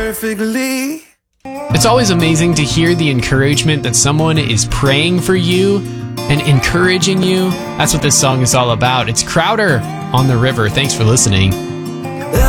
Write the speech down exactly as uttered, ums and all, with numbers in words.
perfectly. It's always amazing to hear the encouragement that someone is praying for you and encouraging you. That's what this song is all about. It's Crowder on the River. Thanks for listening.